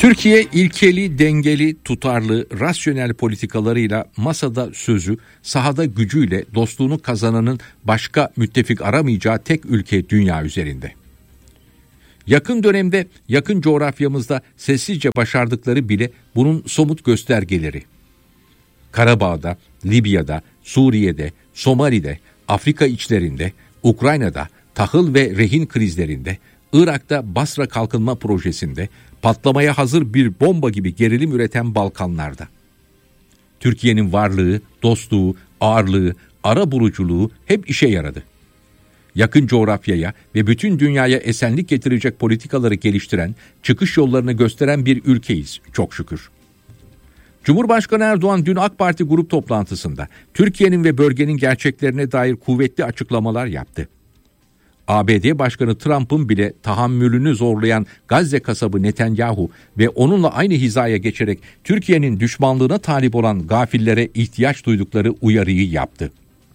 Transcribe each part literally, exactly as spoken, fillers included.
Türkiye ilkeli, dengeli, tutarlı, rasyonel politikalarıyla masada sözü, sahada gücüyle dostluğunu kazananın başka müttefik aramayacağı tek ülke dünya üzerinde. Yakın dönemde, yakın coğrafyamızda sessizce başardıkları bile bunun somut göstergeleri. Karabağ'da, Libya'da, Suriye'de, Somali'de, Afrika içlerinde, Ukrayna'da, tahıl ve rehin krizlerinde, Irak'ta Basra kalkınma projesinde, patlamaya hazır bir bomba gibi gerilim üreten Balkanlarda. Türkiye'nin varlığı, dostluğu, ağırlığı, arabuluculuğu hep işe yaradı. Yakın coğrafyaya ve bütün dünyaya esenlik getirecek politikaları geliştiren, çıkış yollarını gösteren bir ülkeyiz çok şükür. Cumhurbaşkanı Erdoğan dün AK Parti grup toplantısında Türkiye'nin ve bölgenin gerçeklerine dair kuvvetli açıklamalar yaptı. A B D Başkanı Trump'ın bile tahammülünü zorlayan Gazze kasabı Netanyahu ve onunla aynı hizaya geçerek Türkiye'nin düşmanlığına talip olan gafillere ihtiyaç duydukları uyarıyı yaptı.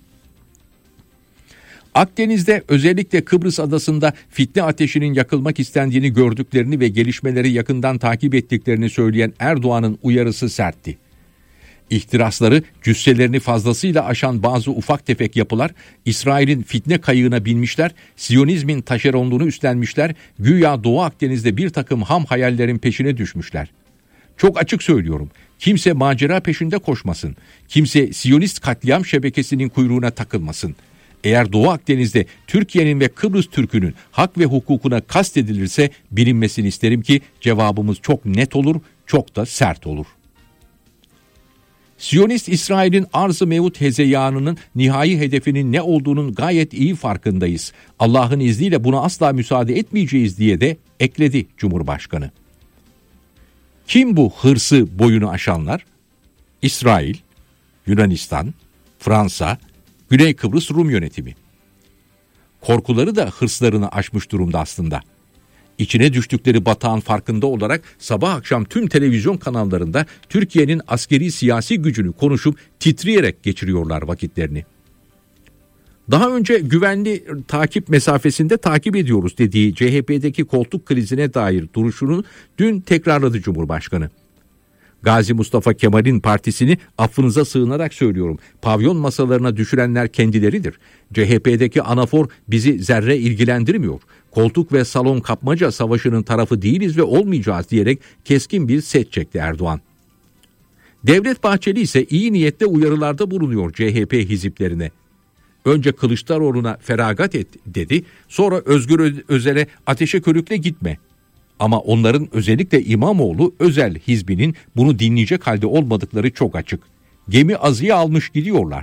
Akdeniz'de, özellikle Kıbrıs adasında fitne ateşinin yakılmak istendiğini gördüklerini ve gelişmeleri yakından takip ettiklerini söyleyen Erdoğan'ın uyarısı sertti. İhtirasları, cüsselerini fazlasıyla aşan bazı ufak tefek yapılar, İsrail'in fitne kayığına binmişler, Siyonizmin taşeronluğunu üstlenmişler, güya Doğu Akdeniz'de bir takım ham hayallerin peşine düşmüşler. Çok açık söylüyorum, kimse macera peşinde koşmasın, kimse Siyonist katliam şebekesinin kuyruğuna takılmasın. Eğer Doğu Akdeniz'de Türkiye'nin ve Kıbrıs Türk'ünün hak ve hukukuna kastedilirse bilinmesini isterim ki cevabımız çok net olur, çok da sert olur. Siyonist İsrail'in arz-ı mevut hezeyanının nihai hedefinin ne olduğunun gayet iyi farkındayız. Allah'ın izniyle buna asla müsaade etmeyeceğiz diye de ekledi Cumhurbaşkanı. Kim bu hırsı boyunu aşanlar? İsrail, Yunanistan, Fransa, Güney Kıbrıs Rum yönetimi. Korkuları da hırslarını aşmış durumda aslında. İçine düştükleri batağın farkında olarak sabah akşam tüm televizyon kanallarında Türkiye'nin askeri siyasi gücünü konuşup titreyerek geçiriyorlar vakitlerini. Daha önce güvenli takip mesafesinde takip ediyoruz dediği C H P'deki koltuk krizine dair duruşunu dün tekrarladı Cumhurbaşkanı. Gazi Mustafa Kemal'in partisini affınıza sığınarak söylüyorum, pavyon masalarına düşürenler kendileridir. C H P'deki anafor bizi zerre ilgilendirmiyor. Koltuk ve salon kapmaca savaşının tarafı değiliz ve olmayacağız diyerek keskin bir set çekti Erdoğan. Devlet Bahçeli ise iyi niyetle uyarılarda bulunuyor C H P hiziplerine. Önce Kılıçdaroğlu'na feragat et dedi, sonra Özgür Özel'e ateşe körükle gitme. Ama onların, özellikle İmamoğlu özel hizbinin bunu dinleyecek halde olmadıkları çok açık. Gemi azıya almış gidiyorlar.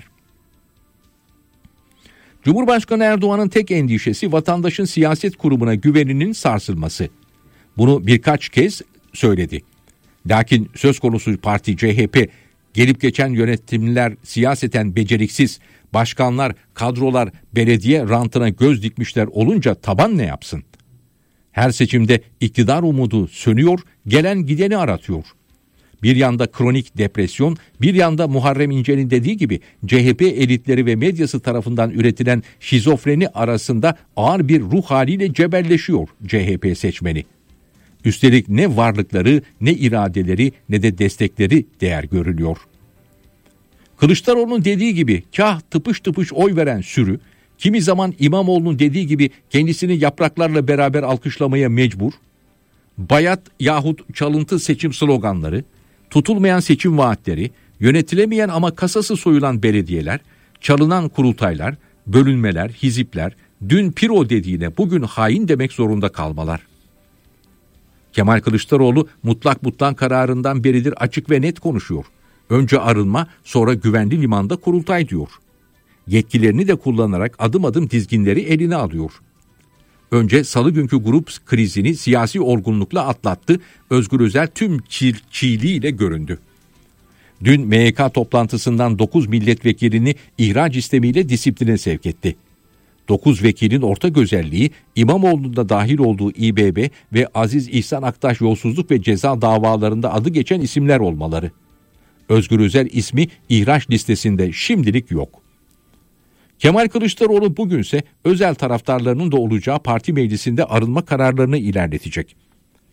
Cumhurbaşkanı Erdoğan'ın tek endişesi vatandaşın siyaset kurumuna güveninin sarsılması. Bunu birkaç kez söyledi. Lakin söz konusu parti C H P, gelip geçen yönetimler siyaseten beceriksiz, başkanlar, kadrolar belediye rantına göz dikmişler olunca taban ne yapsın? Her seçimde iktidar umudu sönüyor, gelen gideni aratıyor. Bir yanda kronik depresyon, bir yanda Muharrem İnce'nin dediği gibi C H P elitleri ve medyası tarafından üretilen şizofreni arasında ağır bir ruh haliyle cebelleşiyor C H P seçmeni. Üstelik ne varlıkları, ne iradeleri, ne de destekleri değer görülüyor. Kılıçdaroğlu'nun dediği gibi kah tıpış tıpış oy veren sürü, kimi zaman İmamoğlu'nun dediği gibi kendisini yapraklarla beraber alkışlamaya mecbur, bayat yahut çalıntı seçim sloganları, tutulmayan seçim vaatleri, yönetilemeyen ama kasası soyulan belediyeler, çalınan kurultaylar, bölünmeler, hizipler, dün piro dediğine bugün hain demek zorunda kalmalar. Kemal Kılıçdaroğlu mutlak butlan kararından beridir açık ve net konuşuyor. Önce arınma, sonra güvenli limanda kurultay diyor. Yetkilerini de kullanarak adım adım dizginleri eline alıyor. Önce salı günkü grup krizini siyasi olgunlukla atlattı, Özgür Özel tüm çil- çiğliğiyle göründü. Dün M Y K toplantısından dokuz milletvekilini ihraç istemiyle disipline sevk etti. dokuz vekilin ortak özelliği İmamoğlu'nun da dahil olduğu İ B B ve Aziz İhsan Aktaş yolsuzluk ve ceza davalarında adı geçen isimler olmaları. Özgür Özel ismi ihraç listesinde şimdilik yok. Kemal Kılıçdaroğlu bugünse Özel taraftarlarının da olacağı parti meclisinde arınma kararlarını ilerletecek.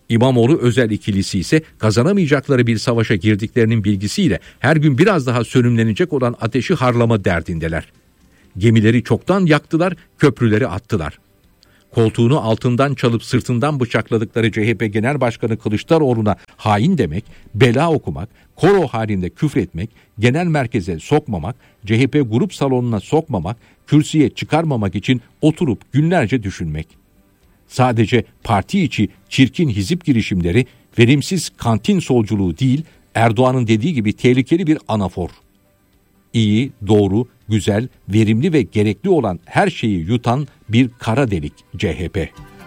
İmamoğlu Özel ikilisi ise kazanamayacakları bir savaşa girdiklerinin bilgisiyle her gün biraz daha sönümlenecek olan ateşi harlama derdindeler. Gemileri çoktan yaktılar, köprüleri attılar. Koltuğunu altından çalıp sırtından bıçakladıkları C H P Genel Başkanı Kılıçdaroğlu'na hain demek, bela okumak, koro halinde küfretmek, genel merkeze sokmamak, C H P grup salonuna sokmamak, kürsüye çıkarmamak için oturup günlerce düşünmek. Sadece parti içi çirkin hizip girişimleri, verimsiz kantin solculuğu değil, Erdoğan'ın dediği gibi tehlikeli bir anafor. İyi, doğru, güzel, verimli ve gerekli olan her şeyi yutan bir kara delik C H P.